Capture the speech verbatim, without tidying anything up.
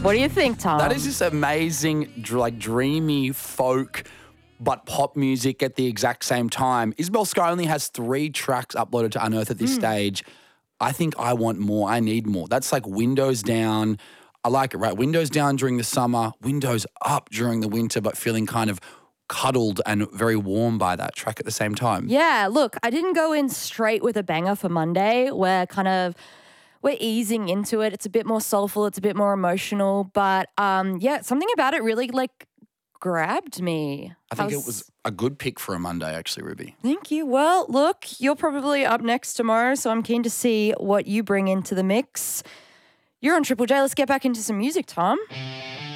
What do you think, Tom? That is this amazing, dr- like dreamy folk, but pop music at the exact same time. Isabel Sky only has three tracks uploaded to Unearth at this mm. stage. I think I want more. I need more. That's like windows down. I like it, right? Windows down during the summer, windows up during the winter, but feeling kind of cuddled and very warm by that track at the same time. Yeah, look, I didn't go in straight with a banger for Monday. We're kind of, we're easing into it. It's a bit more soulful. It's a bit more emotional. But um, yeah, something about it really like grabbed me. I think I was, it was a good pick for a Monday, actually, Ruby. Thank you. Well, look, you're probably up next tomorrow, so I'm keen to see what you bring into the mix. You're on Triple J. Let's get back into some music, Tom.